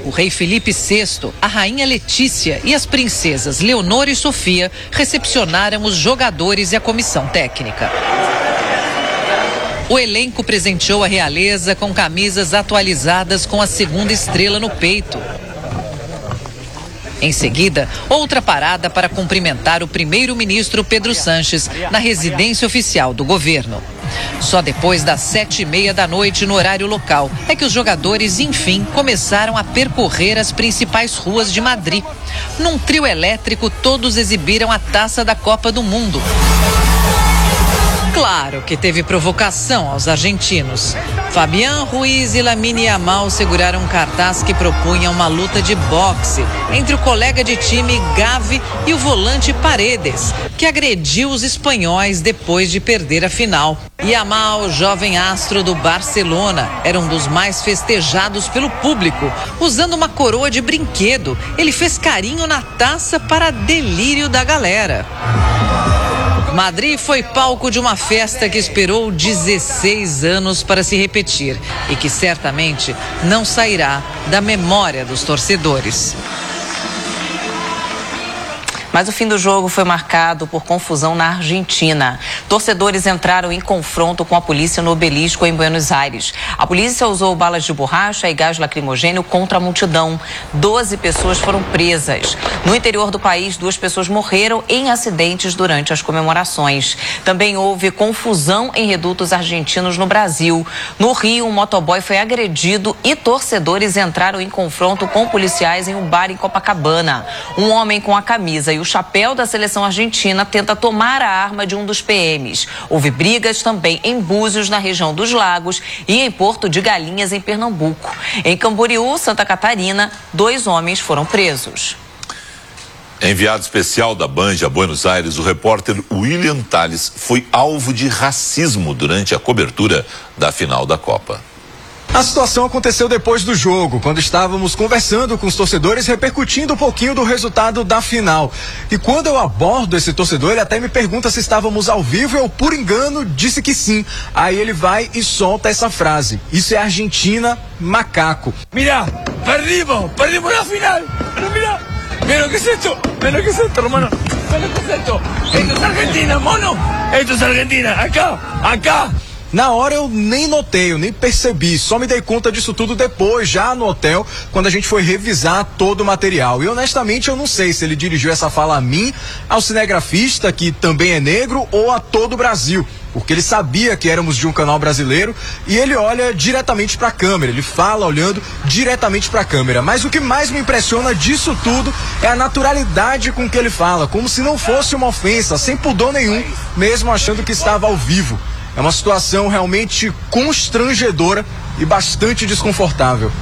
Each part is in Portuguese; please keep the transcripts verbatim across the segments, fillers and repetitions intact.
O rei Felipe sexto, a rainha Letícia e as princesas Leonor e Sofia recepcionaram os jogadores e a comissão técnica. O elenco presenteou a realeza com camisas atualizadas com a segunda estrela no peito. Em seguida, outra parada para cumprimentar o primeiro-ministro Pedro Sanches na residência oficial do governo. Só depois das sete e meia da noite no horário local é que os jogadores, enfim, começaram a percorrer as principais ruas de Madrid. Num trio elétrico, todos exibiram a taça da Copa do Mundo. Claro que teve provocação aos argentinos. Fabián Ruiz e Lamine Yamal seguraram um cartaz que propunha uma luta de boxe entre o colega de time Gavi e o volante Paredes, que agrediu os espanhóis depois de perder a final. Yamal, jovem astro do Barcelona, era um dos mais festejados pelo público. Usando uma coroa de brinquedo, ele fez carinho na taça para delírio da galera. Madrid foi palco de uma festa que esperou dezesseis anos para se repetir e que certamente não sairá da memória dos torcedores. Mas o fim do jogo foi marcado por confusão na Argentina. Torcedores entraram em confronto com a polícia no Obelisco, em Buenos Aires. A polícia usou balas de borracha e gás lacrimogênio contra a multidão. Doze pessoas foram presas. No interior do país, duas pessoas morreram em acidentes durante as comemorações. Também houve confusão em redutos argentinos no Brasil. No Rio, um motoboy foi agredido e torcedores entraram em confronto com policiais em um bar em Copacabana. Um homem com a camisa e o chapéu da seleção argentina tenta tomar a arma de um dos P Ms. Houve brigas também em Búzios, na região dos Lagos, e em Porto de Galinhas, em Pernambuco. Em Camboriú, Santa Catarina, dois homens foram presos. Enviado especial da Band a Buenos Aires, o repórter William Tales foi alvo de racismo durante a cobertura da final da Copa. A situação aconteceu depois do jogo, quando estávamos conversando com os torcedores, repercutindo um pouquinho do resultado da final. E quando eu abordo esse torcedor, ele até me pergunta se estávamos ao vivo e eu, por engano, disse que sim. Aí ele vai e solta essa frase: isso é Argentina, macaco. Mira, perdimos, perdimos na final. Mira, mira o que é isso, mira o que é isso, hermano. Mira o que é isso. Esto es Argentina, mono. Esto es Argentina, acá, acá. Na hora eu nem notei, eu nem percebi, só me dei conta disso tudo depois, já no hotel, quando a gente foi revisar todo o material. E honestamente eu não sei se ele dirigiu essa fala a mim, ao cinegrafista, que também é negro, ou a todo o Brasil, porque ele sabia que éramos de um canal brasileiro e ele olha diretamente para a câmera, ele fala olhando diretamente para a câmera. Mas o que mais me impressiona disso tudo é a naturalidade com que ele fala, como se não fosse uma ofensa, sem pudor nenhum, mesmo achando que estava ao vivo. É uma situação realmente constrangedora e bastante desconfortável.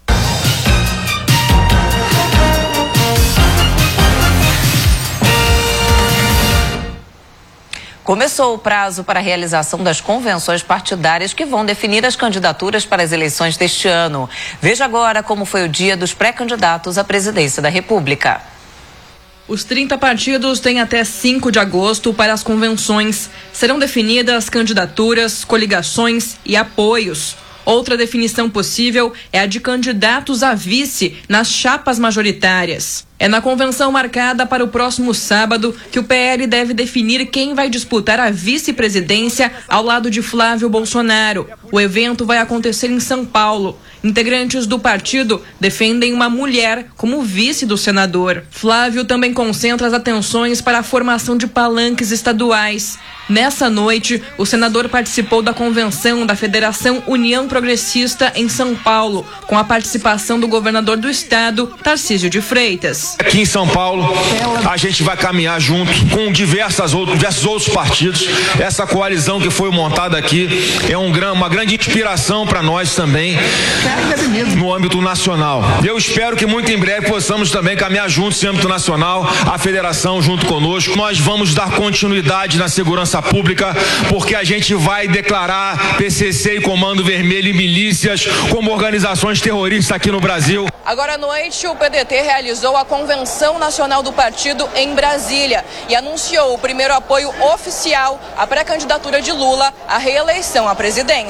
Começou o prazo para a realização das convenções partidárias que vão definir as candidaturas para as eleições deste ano. Veja agora como foi o dia dos pré-candidatos à presidência da República. Os trinta partidos têm até cinco de agosto para as convenções. Serão definidas candidaturas, coligações e apoios. Outra definição possível é a de candidatos a vice nas chapas majoritárias. É na convenção marcada para o próximo sábado que o P L deve definir quem vai disputar a vice-presidência ao lado de Flávio Bolsonaro. O evento vai acontecer em São Paulo. Integrantes do partido defendem uma mulher como vice do senador. Flávio também concentra as atenções para a formação de palanques estaduais. Nessa noite, o senador participou da convenção da Federação União Progressista em São Paulo, com a participação do governador do estado, Tarcísio de Freitas. Aqui em São Paulo, a gente vai caminhar junto com diversas outros, diversos outros partidos. Essa coalizão que foi montada aqui é um, uma grande inspiração para nós também no âmbito nacional. Eu espero que muito em breve possamos também caminhar juntos no âmbito nacional, a federação junto conosco. Nós vamos dar continuidade na segurança pública, porque a gente vai declarar P C C e Comando Vermelho e milícias como organizações terroristas aqui no Brasil. Agora à noite, o P D T realizou a Convenção Nacional do Partido em Brasília e anunciou o primeiro apoio oficial à pré-candidatura de Lula à reeleição à presidência.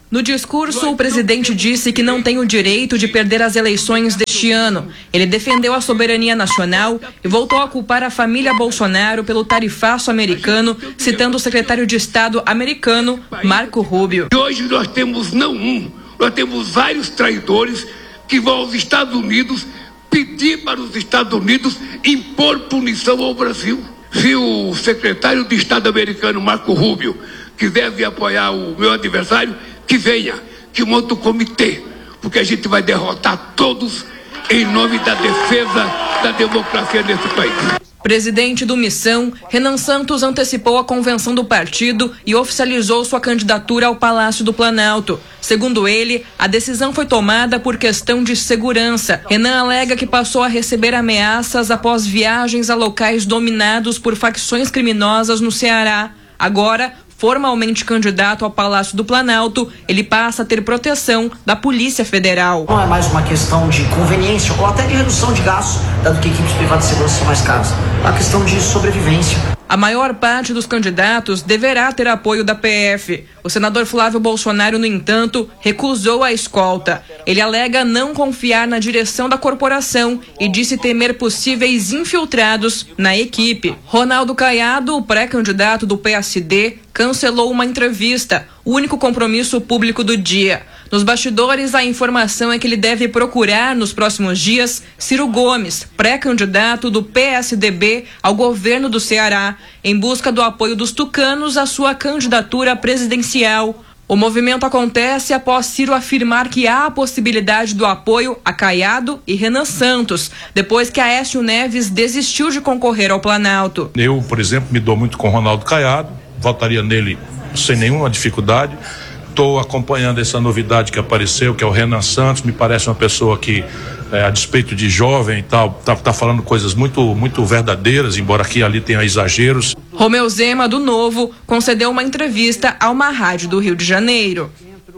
No discurso, o presidente disse que não tem o direito de perder as eleições deste ano. Ele defendeu a soberania nacional e voltou a culpar a família Bolsonaro pelo tarifaço americano, citando o secretário de Estado americano, Marco Rubio. Hoje nós temos não um, nós temos vários traidores que vão aos Estados Unidos pedir para os Estados Unidos impor punição ao Brasil. Se o secretário de Estado americano, Marco Rubio, quiser vir apoiar o meu adversário, que venha, que monte o comitê, porque a gente vai derrotar todos em nome da defesa da democracia nesse país. Presidente do Missão, Renan Santos antecipou a convenção do partido e oficializou sua candidatura ao Palácio do Planalto. Segundo ele, a decisão foi tomada por questão de segurança. Renan alega que passou a receber ameaças após viagens a locais dominados por facções criminosas no Ceará. Agora, formalmente candidato ao Palácio do Planalto, ele passa a ter proteção da Polícia Federal. Não é mais uma questão de conveniência ou até de redução de gastos, dado que equipes privadas de segurança são mais caras. É uma questão de sobrevivência. A maior parte dos candidatos deverá ter apoio da P F. O senador Flávio Bolsonaro, no entanto, recusou a escolta. Ele alega não confiar na direção da corporação e disse temer possíveis infiltrados na equipe. Ronaldo Caiado, o pré-candidato do P S D, cancelou uma entrevista, o único compromisso público do dia. Nos bastidores, a informação é que ele deve procurar nos próximos dias Ciro Gomes, pré-candidato do P S D B ao governo do Ceará, em busca do apoio dos tucanos à sua candidatura presidencial. O movimento acontece após Ciro afirmar que há a possibilidade do apoio a Caiado e Renan Santos, depois que Aécio Neves desistiu de concorrer ao Planalto. Eu, por exemplo, me dou muito com Ronaldo Caiado, votaria nele sem nenhuma dificuldade. Estou acompanhando essa novidade que apareceu, que é o Renan Santos. Me parece uma pessoa que, é, a despeito de jovem e tal, tá, tá falando coisas muito, muito verdadeiras, embora aqui e ali tenha exageros. Romeu Zema, do Novo, concedeu uma entrevista a uma rádio do Rio de Janeiro.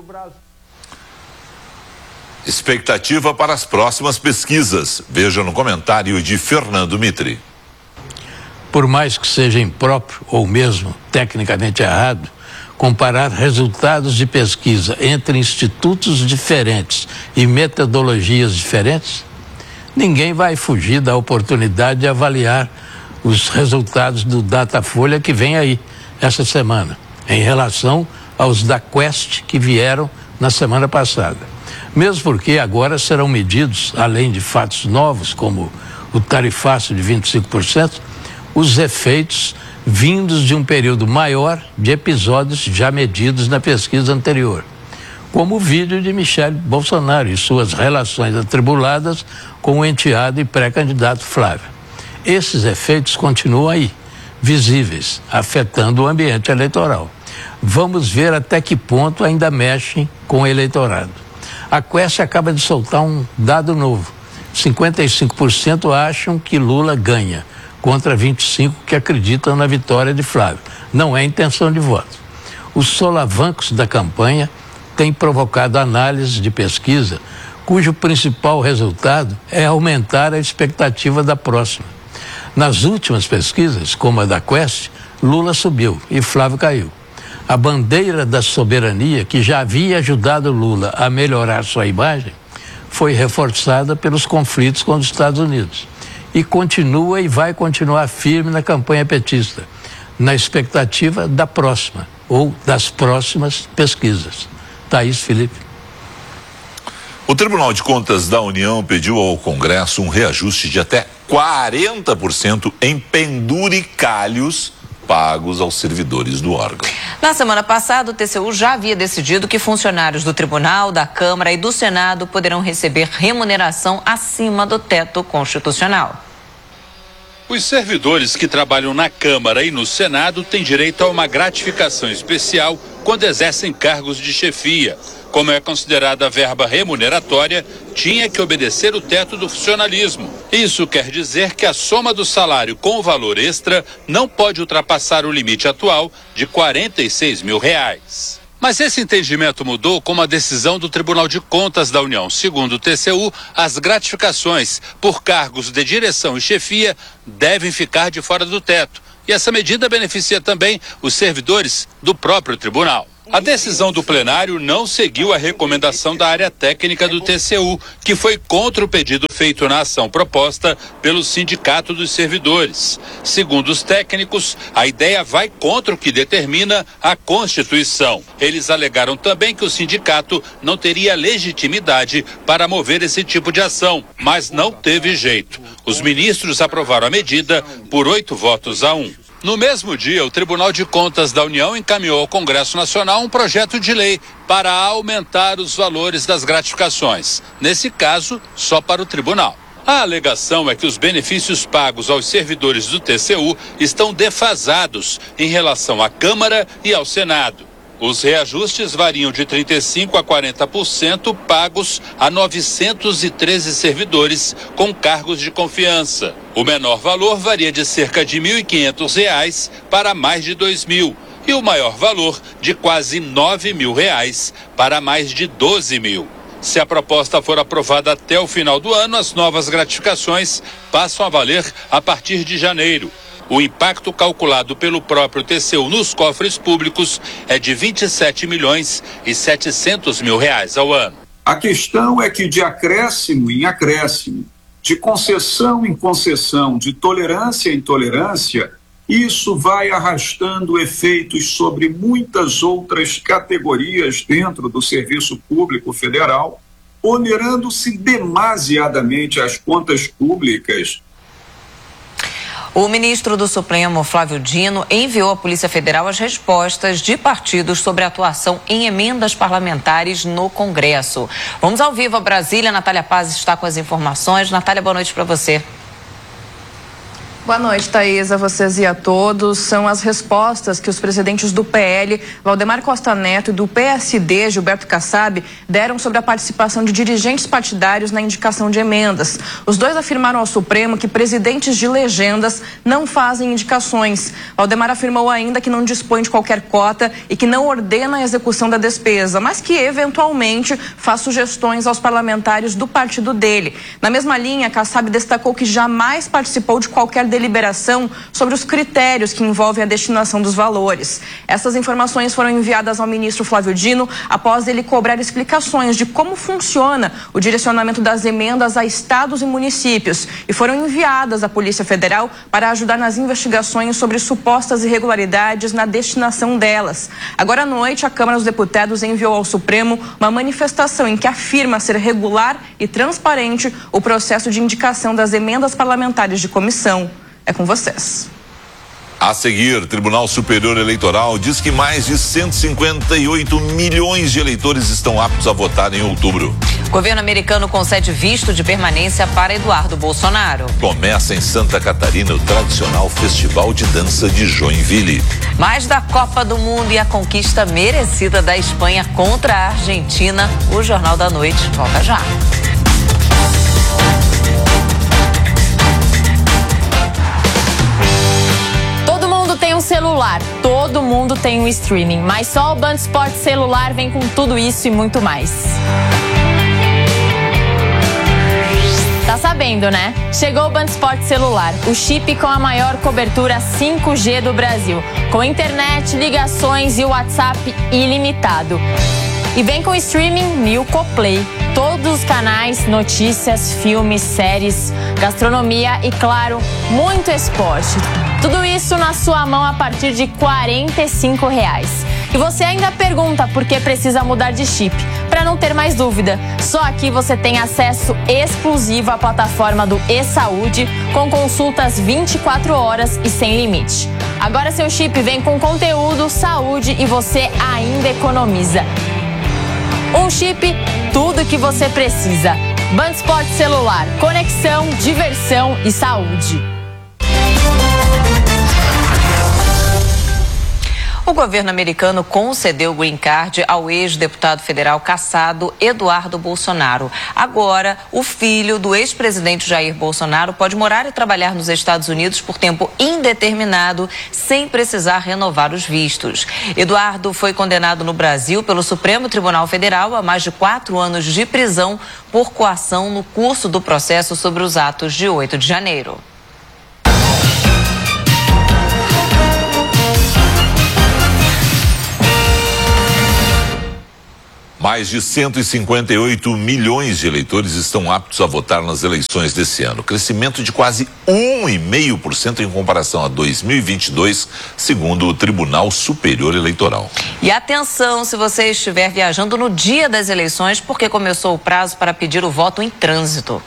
Expectativa para as próximas pesquisas. Veja no comentário de Fernando Mitri. Por mais que seja impróprio ou mesmo tecnicamente errado, comparar resultados de pesquisa entre institutos diferentes e metodologias diferentes, ninguém vai fugir da oportunidade de avaliar os resultados do Datafolha que vem aí essa semana, em relação aos da Quest que vieram na semana passada. Mesmo porque agora serão medidos, além de fatos novos, como o tarifaço de vinte e cinco por cento, os efeitos vindos de um período maior de episódios já medidos na pesquisa anterior, como o vídeo de Michele Bolsonaro e suas relações atribuladas com o enteado e pré-candidato Flávio. Esses efeitos continuam aí, visíveis, afetando o ambiente eleitoral. Vamos ver até que ponto ainda mexem com o eleitorado. A Quest acaba de soltar um dado novo. cinquenta e cinco por cento acham que Lula ganha, contra vinte e cinco por cento que acreditam na vitória de Flávio. Não é intenção de voto. Os solavancos da campanha têm provocado análise de pesquisa cujo principal resultado é aumentar a expectativa da próxima. Nas últimas pesquisas, como a da Quest, Lula subiu e Flávio caiu. A bandeira da soberania, que já havia ajudado Lula a melhorar sua imagem, foi reforçada pelos conflitos com os Estados Unidos. E continua e vai continuar firme na campanha petista, na expectativa da próxima ou das próximas pesquisas. Thaís Felipe. O Tribunal de Contas da União pediu ao Congresso um reajuste de até quarenta por cento em penduricalhos pagos aos servidores do órgão. Na semana passada, o T C U já havia decidido que funcionários do Tribunal, da Câmara e do Senado poderão receber remuneração acima do teto constitucional. Os servidores que trabalham na Câmara e no Senado têm direito a uma gratificação especial quando exercem cargos de chefia. Como é considerada a verba remuneratória, tinha que obedecer o teto do funcionalismo. Isso quer dizer que a soma do salário com o valor extra não pode ultrapassar o limite atual de quarenta e seis mil reais. Mas esse entendimento mudou com uma decisão do Tribunal de Contas da União. Segundo o T C U, as gratificações por cargos de direção e chefia devem ficar de fora do teto. E essa medida beneficia também os servidores do próprio tribunal. A decisão do plenário não seguiu a recomendação da área técnica do T C U, que foi contra o pedido feito na ação proposta pelo Sindicato dos Servidores. Segundo os técnicos, a ideia vai contra o que determina a Constituição. Eles alegaram também que o sindicato não teria legitimidade para mover esse tipo de ação, mas não teve jeito. Os ministros aprovaram a medida por oito votos a um. No mesmo dia, o Tribunal de Contas da União encaminhou ao Congresso Nacional um projeto de lei para aumentar os valores das gratificações. Nesse caso, só para o tribunal. A alegação é que os benefícios pagos aos servidores do T C U estão defasados em relação à Câmara e ao Senado. Os reajustes variam de trinta e cinco por cento a quarenta por cento pagos a novecentos e treze servidores com cargos de confiança. O menor valor varia de cerca de mil e quinhentos reais para mais de dois mil e o maior valor de quase nove mil reais para mais de doze mil. Se a proposta for aprovada até o final do ano, as novas gratificações passam a valer a partir de janeiro. O impacto calculado pelo próprio T C U nos cofres públicos é de vinte e sete milhões e setecentos mil reais ao ano. A questão é que de acréscimo em acréscimo, de concessão em concessão, de tolerância em tolerância, isso vai arrastando efeitos sobre muitas outras categorias dentro do serviço público federal, onerando-se demasiadamente as contas públicas. O ministro do Supremo, Flávio Dino, enviou à Polícia Federal as respostas de partidos sobre a atuação em emendas parlamentares no Congresso. Vamos ao vivo a Brasília. Natália Paz está com as informações. Natália, boa noite para você. Boa noite, Thaís, a vocês e a todos. São as respostas que os presidentes do P L, Valdemar Costa Neto, e do P S D, Gilberto Kassab, deram sobre a participação de dirigentes partidários na indicação de emendas. Os dois afirmaram ao Supremo que presidentes de legendas não fazem indicações. Valdemar afirmou ainda que não dispõe de qualquer cota e que não ordena a execução da despesa, mas que, eventualmente, faz sugestões aos parlamentares do partido dele. Na mesma linha, Kassab destacou que jamais participou de qualquer deliberação sobre os critérios que envolvem a destinação dos valores. Essas informações foram enviadas ao ministro Flávio Dino após ele cobrar explicações de como funciona o direcionamento das emendas a estados e municípios e foram enviadas à Polícia Federal para ajudar nas investigações sobre supostas irregularidades na destinação delas. Agora à noite, a Câmara dos Deputados enviou ao Supremo uma manifestação em que afirma ser regular e transparente o processo de indicação das emendas parlamentares de comissão. É com vocês. A seguir, o Tribunal Superior Eleitoral diz que mais de cento e cinquenta e oito milhões de eleitores estão aptos a votar em outubro. O governo americano concede visto de permanência para Eduardo Bolsonaro. Começa em Santa Catarina o tradicional Festival de Dança de Joinville. Mais da Copa do Mundo e a conquista merecida da Espanha contra a Argentina. O Jornal da Noite volta já. Tem um celular, todo mundo tem um streaming, mas só o Band Esportes celular vem com tudo isso e muito mais. Tá sabendo, né? Chegou o Band Esportes celular, o chip com a maior cobertura cinco G do Brasil, com internet, ligações e WhatsApp ilimitado. E vem com streaming Milko Play. Todos os canais, notícias, filmes, séries, gastronomia e, claro, muito esporte. Tudo isso na sua mão a partir de quarenta e cinco reais. E você ainda pergunta por que precisa mudar de chip. Para não ter mais dúvida, só aqui você tem acesso exclusivo à plataforma do e-Saúde, com consultas vinte e quatro horas e sem limite. Agora seu chip vem com conteúdo, saúde e você ainda economiza. Um chip, tudo que você precisa. Band Esportes celular, conexão, diversão e saúde. O governo americano concedeu o green card ao ex-deputado federal cassado Eduardo Bolsonaro. Agora, o filho do ex-presidente Jair Bolsonaro pode morar e trabalhar nos Estados Unidos por tempo indeterminado, sem precisar renovar os vistos. Eduardo foi condenado no Brasil pelo Supremo Tribunal Federal a mais de quatro anos de prisão por coação no curso do processo sobre os atos de oito de janeiro. Mais de cento e cinquenta e oito milhões de eleitores estão aptos a votar nas eleições desse ano. Crescimento de quase um vírgula cinco por cento em comparação a dois mil e vinte e dois, segundo o Tribunal Superior Eleitoral. E atenção se você estiver viajando no dia das eleições, porque começou o prazo para pedir o voto em trânsito.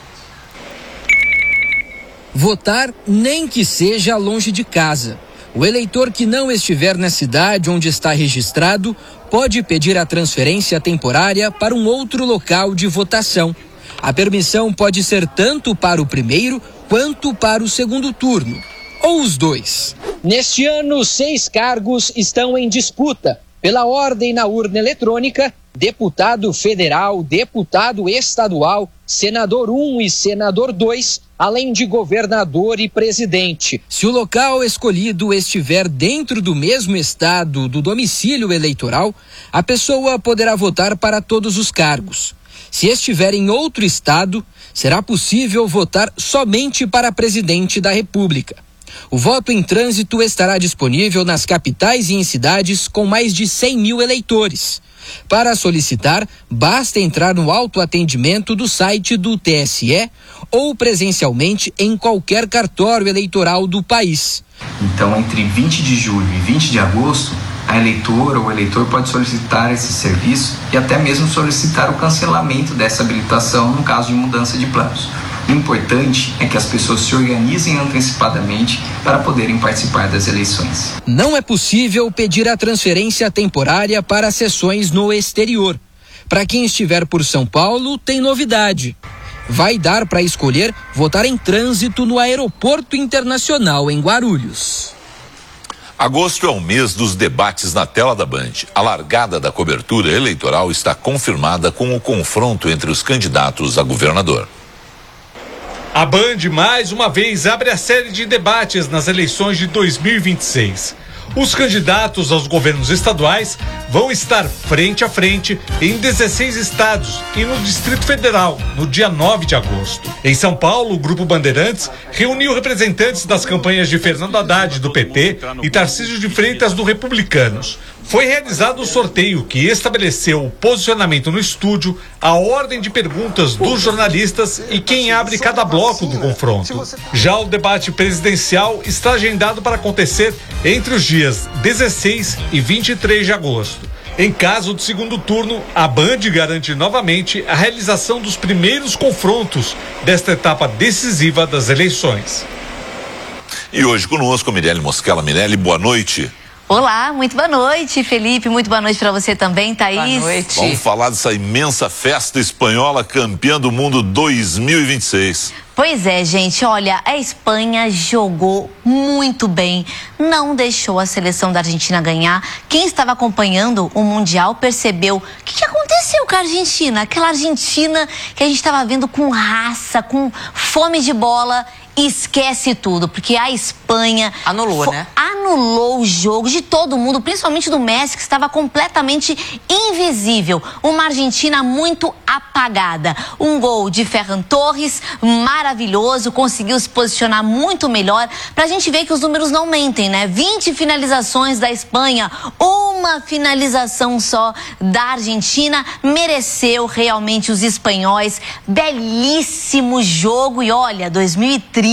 Votar nem que seja longe de casa. O eleitor que não estiver na cidade onde está registrado pode pedir a transferência temporária para um outro local de votação. A permissão pode ser tanto para o primeiro quanto para o segundo turno, ou os dois. Neste ano, seis cargos estão em disputa. Pela ordem na urna eletrônica, deputado federal, deputado estadual, senador um e senador dois, além de governador e presidente. Se o local escolhido estiver dentro do mesmo estado do domicílio eleitoral, a pessoa poderá votar para todos os cargos. Se estiver em outro estado, será possível votar somente para presidente da República. O voto em trânsito estará disponível nas capitais e em cidades com mais de cem mil eleitores. Para solicitar, basta entrar no autoatendimento do site do T S E ou presencialmente em qualquer cartório eleitoral do país. Então, entre vinte de julho e vinte de agosto, a eleitora ou o eleitor pode solicitar esse serviço e até mesmo solicitar o cancelamento dessa habilitação no caso de mudança de planos. O importante é que as pessoas se organizem antecipadamente para poderem participar das eleições. Não é possível pedir a transferência temporária para sessões no exterior. Para quem estiver por São Paulo, tem novidade. Vai dar para escolher votar em trânsito no Aeroporto Internacional em Guarulhos. Agosto é o mês dos debates na tela da Band. A largada da cobertura eleitoral está confirmada com o confronto entre os candidatos a governador. A Band, mais uma vez, abre a série de debates nas eleições de dois mil e vinte e seis. Os candidatos aos governos estaduais vão estar frente a frente em dezesseis estados e no Distrito Federal, no dia nove de agosto. Em São Paulo, o Grupo Bandeirantes reuniu representantes das campanhas de Fernando Haddad, do P T, e Tarcísio de Freitas, do Republicanos. Foi realizado o sorteio que estabeleceu o posicionamento no estúdio, a ordem de perguntas dos jornalistas e quem abre cada bloco do confronto. Já o debate presidencial está agendado para acontecer entre os dias dezesseis e vinte e três de agosto. Em caso de segundo turno, a Band garante novamente a realização dos primeiros confrontos desta etapa decisiva das eleições. E hoje conosco, Mirelle Mosquela. Mirelle, boa noite. Olá, muito boa noite, Felipe, muito boa noite para você também, Thaís. Boa noite. Vamos falar dessa imensa festa espanhola campeã do mundo dois mil e vinte e seis. Pois é, gente, olha, a Espanha jogou muito bem, não deixou a seleção da Argentina ganhar. Quem estava acompanhando o Mundial percebeu o que, que aconteceu com a Argentina, aquela Argentina que a gente estava vendo com raça, com fome de bola. Esquece tudo, porque a Espanha anulou, né? Anulou o jogo de todo mundo, principalmente do Messi, que estava completamente invisível. Uma Argentina muito apagada. Um gol de Ferran Torres, maravilhoso, conseguiu se posicionar muito melhor. Pra gente ver que os números não mentem, né? vinte finalizações da Espanha, uma finalização só da Argentina. Mereceu realmente os espanhóis. Belíssimo jogo. E olha, dois mil e trinta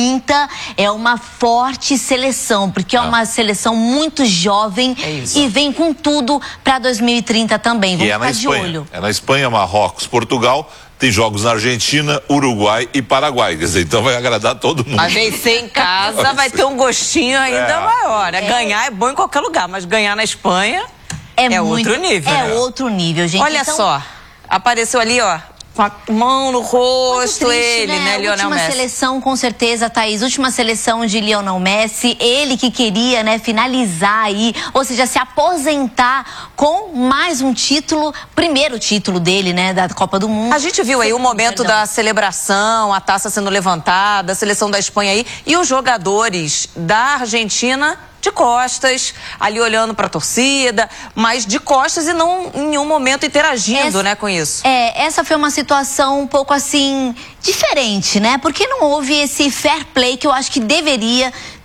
é uma forte seleção, porque é uma seleção muito jovem é e vem com tudo para dois mil e trinta também. Vamos e é ficar na de Espanha. olho. É na Espanha, Marrocos, Portugal. Tem jogos na Argentina, Uruguai e Paraguai. Quer dizer, então vai agradar todo mundo. A vencer em casa vai ter um gostinho ainda é. maior. Né? É. Ganhar é bom em qualquer lugar, mas ganhar na Espanha é, é muito, outro nível. É né? outro nível, gente. Olha então... só, apareceu ali, ó. Com a mão no rosto, triste, ele, né, né Lionel Messi. Última seleção, com certeza, Thaís. Última seleção de Lionel Messi. Ele que queria, né, finalizar aí, ou seja, se aposentar com mais um título, primeiro título dele, né, da Copa do Mundo. A gente viu aí o momento Perdão. da celebração, a taça sendo levantada, a seleção da Espanha aí, e os jogadores da Argentina de costas, ali olhando para a torcida, mas de costas e não em nenhum momento interagindo, essa, né, com isso. É, essa foi uma situação um pouco assim diferente, né? Porque não houve esse fair play que eu acho que deveria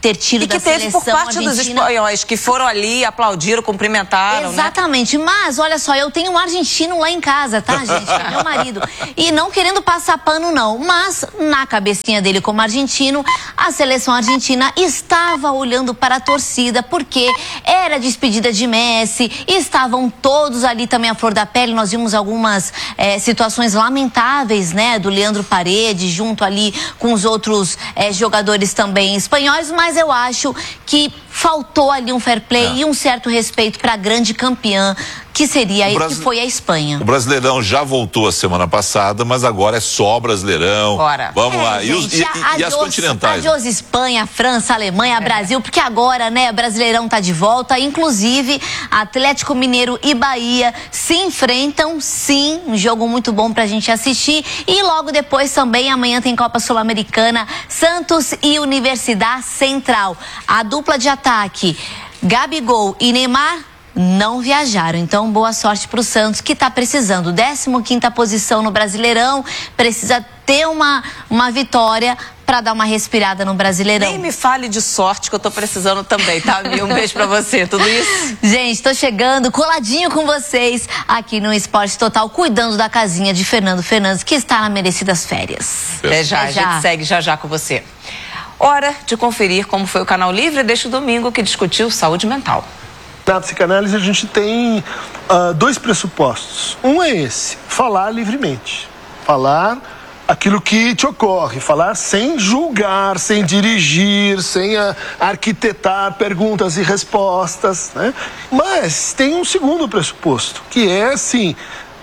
ter tido e que da teve seleção por parte argentina. dos espanhóis que foram ali, aplaudiram, cumprimentaram, Exatamente, né? Mas olha só, eu tenho um argentino lá em casa, tá, gente? Que é meu marido. E não querendo passar pano, não. Mas na cabecinha dele como argentino, a seleção argentina estava olhando para a torcida, porque era despedida de Messi, estavam todos ali também à flor da pele. Nós vimos algumas é, situações lamentáveis, né? Do Leandro Paredes, junto ali com os outros é, jogadores também espanhóis, mas eu acho que faltou ali um fair play é. e um certo respeito para a grande campeã, que seria o que foi a Espanha. O Brasileirão já voltou a semana passada, mas agora é só Brasileirão. Bora. Vamos é, lá. Gente, e, os, e, adiós, e as continentais? Adiós Espanha, França, Alemanha, Brasil, porque agora, né, o Brasileirão tá de volta. Inclusive, Atlético Mineiro e Bahia se enfrentam, sim, um jogo muito bom pra gente assistir. E logo depois também, amanhã tem Copa Sul-Americana, Santos e Universidade Central. A dupla de ataque, Gabigol e Neymar, não viajaram. Então, boa sorte para o Santos, que está precisando. décima quinta posição no Brasileirão, precisa ter uma, uma vitória para dar uma respirada no Brasileirão. Nem me fale de sorte, que eu tô precisando também, tá, Mi? Um beijo pra você, tudo isso? Gente, tô chegando, coladinho com vocês aqui no Esporte Total, cuidando da casinha de Fernando Fernandes, que está na merecidas férias. Até já, Até já. A gente segue já já com você. Hora de conferir como foi o Canal Livre deste domingo, que discutiu saúde mental. Na psicanálise a gente tem uh, dois pressupostos. Um é esse, falar livremente. Falar aquilo que te ocorre, falar sem julgar, sem dirigir, sem uh, arquitetar perguntas e respostas, né? Mas tem um segundo pressuposto, que é assim,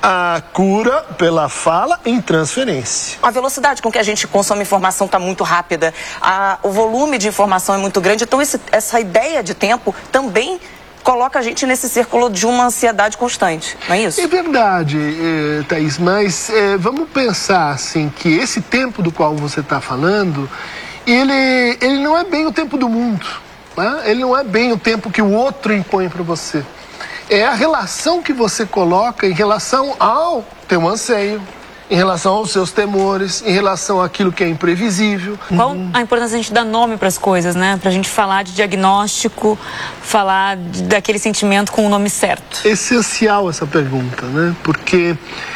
a cura pela fala em transferência. A velocidade com que a gente consome informação está muito rápida, a, o volume de informação é muito grande, então esse, essa ideia de tempo também coloca a gente nesse círculo de uma ansiedade constante, não é isso? É verdade, eh, Thaís, mas eh, vamos pensar assim, que esse tempo do qual você está falando, ele, ele não é bem o tempo do mundo, né? Ele não é bem o tempo que o outro impõe para você. É a relação que você coloca em relação ao teu anseio, em relação aos seus temores, em relação àquilo que é imprevisível. Qual a importância de a gente dar nome para as coisas, né? Pra gente falar de diagnóstico, falar de, daquele sentimento com o nome certo. Essencial essa pergunta, né? Porque,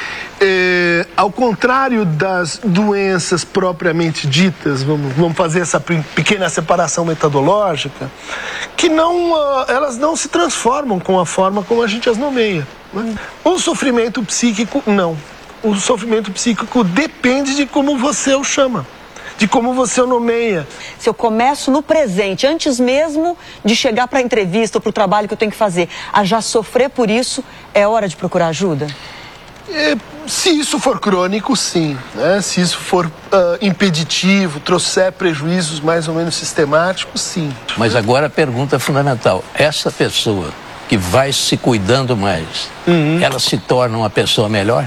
é, ao contrário das doenças propriamente ditas, vamos, vamos fazer essa pequena separação metodológica, que não, uh, elas não se transformam com a forma como a gente as nomeia, né? O sofrimento psíquico, não. O sofrimento psíquico depende de como você o chama, de como você o nomeia. Se eu começo no presente, antes mesmo de chegar para a entrevista ou para o trabalho que eu tenho que fazer, a já sofrer por isso, é hora de procurar ajuda? É, se isso for crônico, sim, né? Se isso for uh, impeditivo, trouxer prejuízos mais ou menos sistemáticos, sim. Mas agora a pergunta fundamental, essa pessoa que vai se cuidando mais, uhum. ela se torna uma pessoa melhor?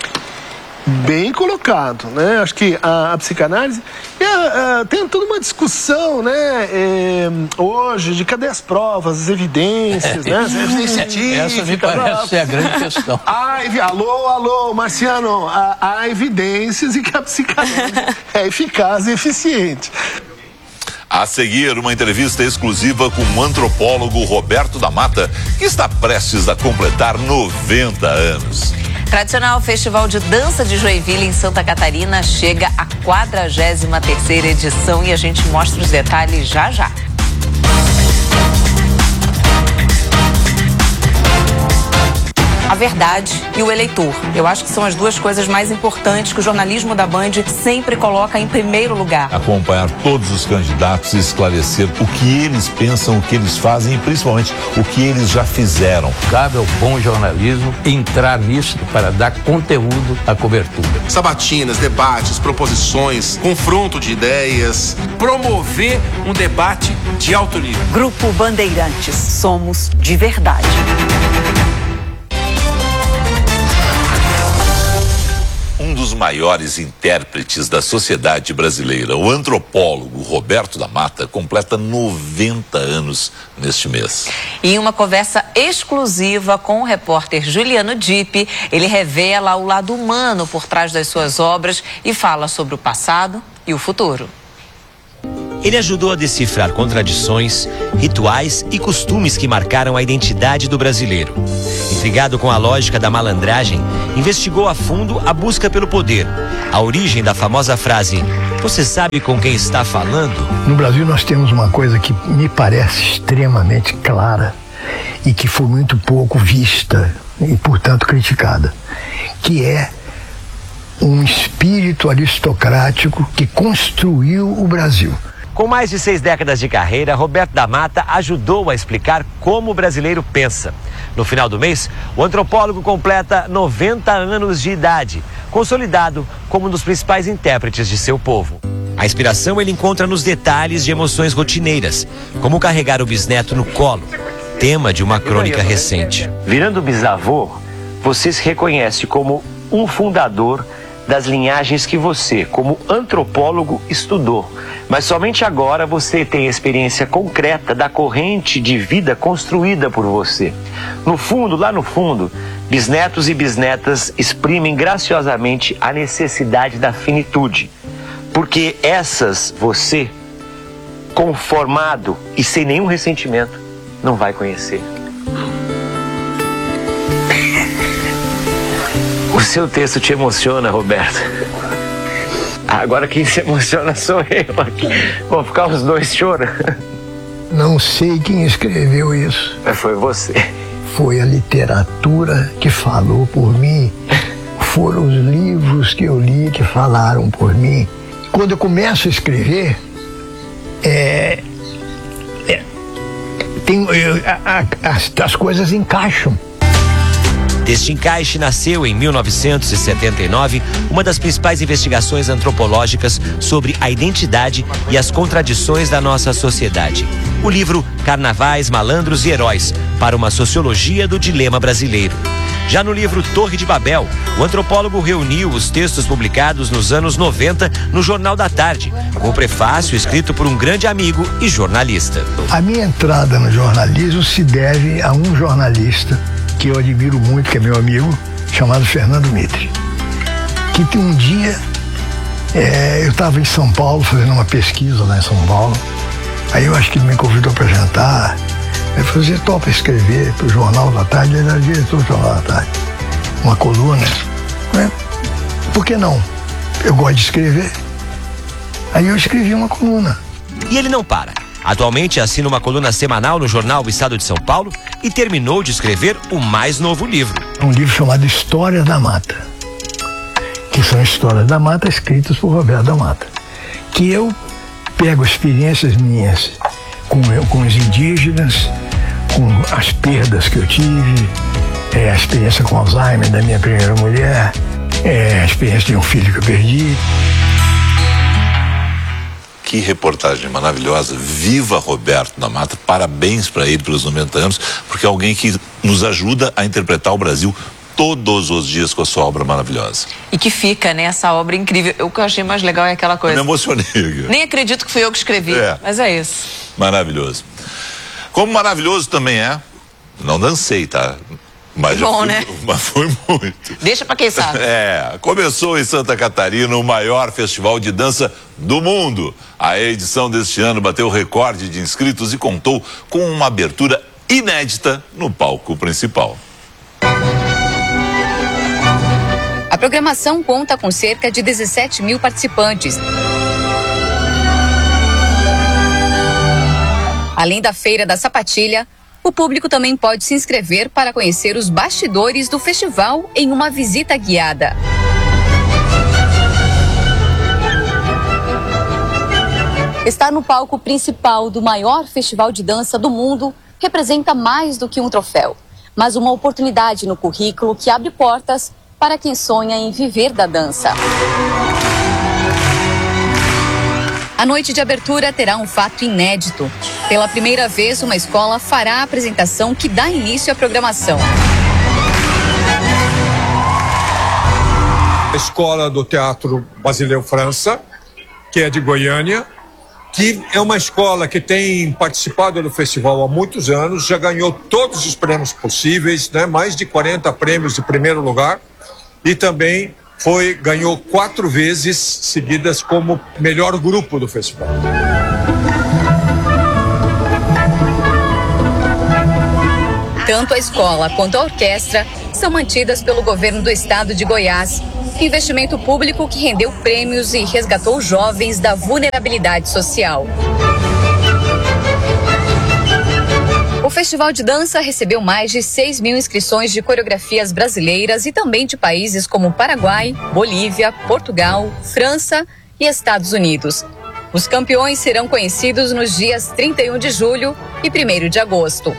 Bem colocado, né? Acho que a, a psicanálise é, é, tem toda uma discussão, né? É, hoje, de cadê as provas, as evidências, né? As evidências científicas. Essa me parece ser a grande questão. Há, alô, alô, Marciano, há, há evidências e que a psicanálise é eficaz e eficiente. A seguir, uma entrevista exclusiva com o antropólogo Roberto da Mata, que está prestes a completar noventa anos. Tradicional Festival de Dança de Joinville em Santa Catarina chega à quadragésima terceira edição e a gente mostra os detalhes já já. A verdade e o eleitor. Eu acho que são as duas coisas mais importantes que o jornalismo da Band sempre coloca em primeiro lugar. Acompanhar todos os candidatos e esclarecer o que eles pensam, o que eles fazem e principalmente o que eles já fizeram. Cabe ao bom jornalismo entrar nisso para dar conteúdo à cobertura. Sabatinas, debates, proposições, confronto de ideias. Promover um debate de alto nível. Grupo Bandeirantes. Somos de verdade. Um dos maiores intérpretes da sociedade brasileira, o antropólogo Roberto da Mata, completa noventa anos neste mês. Em uma conversa exclusiva com o repórter Juliano Dipp, ele revela o lado humano por trás das suas obras e fala sobre o passado e o futuro. Ele ajudou a decifrar contradições, rituais e costumes que marcaram a identidade do brasileiro. Intrigado com a lógica da malandragem, investigou a fundo a busca pelo poder, a origem da famosa frase "Você sabe com quem está falando?". No Brasil nós temos uma coisa que me parece extremamente clara e que foi muito pouco vista e, portanto, criticada, que é um espírito aristocrático que construiu o Brasil. Com mais de seis décadas de carreira, Roberto da Mata ajudou a explicar como o brasileiro pensa. No final do mês, o antropólogo completa noventa anos de idade, consolidado como um dos principais intérpretes de seu povo. A inspiração ele encontra nos detalhes de emoções rotineiras, como carregar o bisneto no colo, tema de uma crônica recente. Virando bisavô, você se reconhece como um fundador das linhagens que você, como antropólogo, estudou. Mas somente agora você tem experiência concreta da corrente de vida construída por você. No fundo, lá no fundo, bisnetos e bisnetas exprimem graciosamente a necessidade da finitude. Porque essas você, conformado e sem nenhum ressentimento, não vai conhecer. O seu texto te emociona, Roberto. Agora quem se emociona sou eu aqui. Vou ficar os dois chorando. Não sei quem escreveu isso. Mas foi você. Foi a literatura que falou por mim. Foram os livros que eu li que falaram por mim. Quando eu começo a escrever, é, é, tem, eu, a, a, as, as coisas encaixam. Deste encaixe nasceu, em mil novecentos e setenta e nove, uma das principais investigações antropológicas sobre a identidade e as contradições da nossa sociedade. O livro Carnavais, Malandros e Heróis, para uma sociologia do dilema brasileiro. Já no livro Torre de Babel, o antropólogo reuniu os textos publicados nos anos noventa no Jornal da Tarde, com o prefácio escrito por um grande amigo e jornalista. A minha entrada no jornalismo se deve a um jornalista que eu admiro muito, que é meu amigo, chamado Fernando Mitre. Que um dia é, eu estava em São Paulo fazendo uma pesquisa lá em São Paulo. Aí eu acho que ele me convidou para jantar. Ele falou: "Você topa escrever para o Jornal da Tarde?" Ele era diretor do Jornal da Tarde. Uma coluna. Né? Por que não? Eu gosto de escrever. Aí eu escrevi uma coluna. E ele não para. Atualmente assina uma coluna semanal no jornal O Estado de São Paulo e terminou de escrever o mais novo livro. Um livro chamado Histórias da Mata, que são histórias da mata escritas por Roberto da Mata. Que eu pego experiências minhas com, com os indígenas, com as perdas que eu tive, é, a experiência com Alzheimer da minha primeira mulher, é, a experiência de um filho que eu perdi. Que reportagem maravilhosa. Viva Roberto da Mata. Parabéns para ele pelos noventa anos, porque é alguém que nos ajuda a interpretar o Brasil todos os dias com a sua obra maravilhosa. E que fica, né, essa obra incrível. O que eu achei mais legal é aquela coisa. Eu me emocionei. Nem acredito que fui eu que escrevi, é. mas é isso. Maravilhoso. Como maravilhoso também é, não dancei, tá? Mas Bom, fui, né? Mas foi muito. Deixa pra quem sabe. É, começou em Santa Catarina o maior festival de dança do mundo. A edição deste ano bateu o recorde de inscritos e contou com uma abertura inédita no palco principal. A programação conta com cerca de dezessete mil participantes. Além da Feira da Sapatilha, o público também pode se inscrever para conhecer os bastidores do festival em uma visita guiada. Estar no palco principal do maior festival de dança do mundo representa mais do que um troféu, mas uma oportunidade no currículo que abre portas para quem sonha em viver da dança. A noite de abertura terá um fato inédito. Pela primeira vez, uma escola fará a apresentação que dá início à programação. A escola do Teatro Basileu França, que é de Goiânia, que é uma escola que tem participado do festival há muitos anos, já ganhou todos os prêmios possíveis, né? Mais de quarenta prêmios de primeiro lugar, e também foi, ganhou quatro vezes seguidas como melhor grupo do festival. Tanto a escola quanto a orquestra são mantidas pelo governo do estado de Goiás. Investimento público que rendeu prêmios e resgatou jovens da vulnerabilidade social. O Festival de Dança recebeu mais de seis mil inscrições de coreografias brasileiras e também de países como Paraguai, Bolívia, Portugal, França e Estados Unidos. Os campeões serão conhecidos nos dias trinta e um de julho e primeiro de agosto.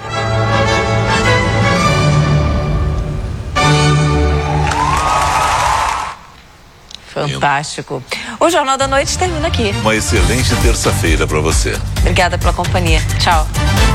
Fantástico. O Jornal da Noite termina aqui. Uma excelente terça-feira para você. Obrigada pela companhia. Tchau.